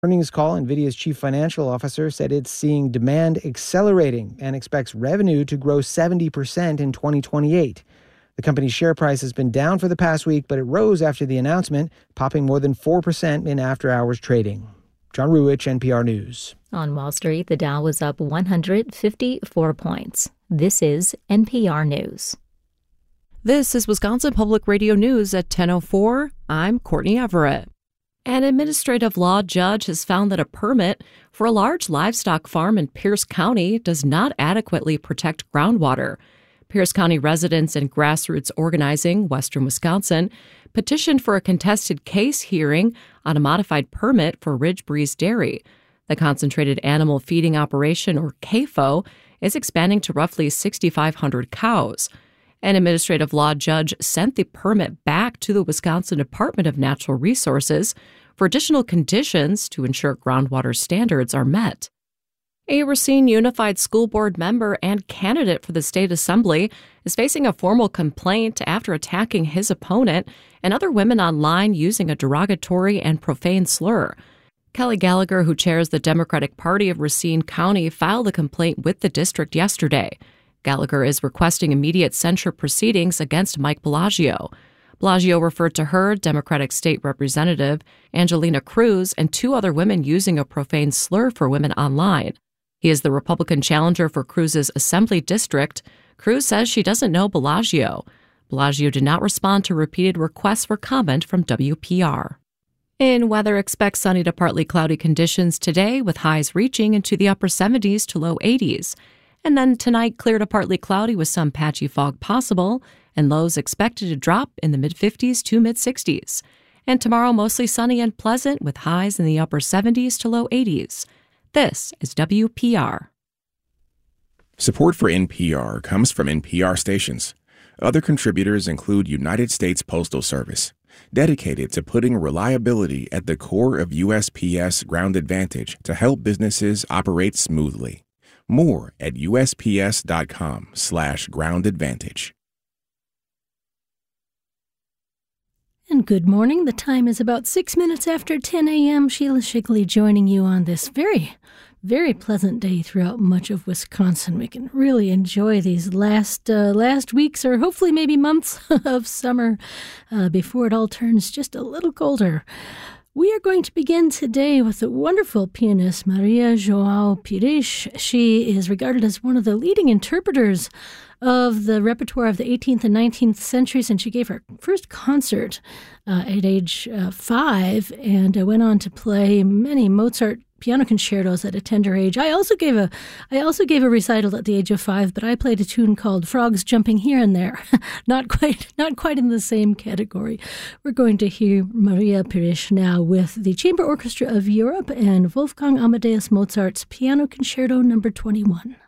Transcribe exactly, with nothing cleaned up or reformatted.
Earnings call, NVIDIA's chief financial officer said it's seeing demand accelerating and expects revenue to grow seventy percent in twenty twenty-eight. The company's share price has been down for the past week, but it rose after the announcement, popping more than four percent in after-hours trading. John Ruwitch, N P R News. On Wall Street, the Dow was up one hundred fifty-four points. This is N P R News. This is Wisconsin Public Radio News at ten oh four. I'm Courtney Everett. An administrative law judge has found that a permit for a large livestock farm in Pierce County does not adequately protect groundwater. Pierce County residents and grassroots organizing, Western Wisconsin, petitioned for a contested case hearing on a modified permit for Ridge Breeze Dairy. The Concentrated Animal Feeding Operation, or C A F O, is expanding to roughly six thousand five hundred cows. An administrative law judge sent the permit back to the Wisconsin Department of Natural Resources for additional conditions to ensure groundwater standards are met. A Racine Unified School Board member and candidate for the state assembly is facing a formal complaint after attacking his opponent and other women online using a derogatory and profane slur. Kelly Gallagher, who chairs the Democratic Party of Racine County, filed the complaint with the district yesterday. Gallagher is requesting immediate censure proceedings against Mike Bellagio. Bellagio referred to her, Democratic State Representative Angelina Cruz, and two other women using a profane slur for women online. He is the Republican challenger for Cruz's assembly district. Cruz says she doesn't know Bellagio. Bellagio did not respond to repeated requests for comment from W P R. In weather, expect sunny to partly cloudy conditions today with highs reaching into the upper seventies to low eighties. And then tonight, clear to partly cloudy with some patchy fog possible, and lows expected to drop in the mid-fifties to mid-sixties. And tomorrow, mostly sunny and pleasant with highs in the upper seventies to low eighties. This is W P R. Support for N P R comes from N P R stations. Other contributors include United States Postal Service, dedicated to putting reliability at the core of U S P S Ground Advantage to help businesses operate smoothly. More at usps.com slash ground advantage. And good morning. The time is about six minutes after ten a.m. Sheila Shigley joining you on this very, very pleasant day throughout much of Wisconsin. We can really enjoy these last uh, last weeks or hopefully maybe months of summer uh, before it all turns just a little colder. We are going to begin today with the wonderful pianist Maria João Pires. She is regarded as one of the leading interpreters of the repertoire of the eighteenth and nineteenth centuries, and she gave her first concert uh, at age uh, five and uh, went on to play many Mozart piano concertos at a tender age. I also gave a I also gave a recital at the age of five, but I played a tune called Frogs Jumping Here and There. not quite not quite in the same category. We're going to hear Maria Pires now with the Chamber Orchestra of Europe and Wolfgang Amadeus Mozart's Piano Concerto number twenty-one.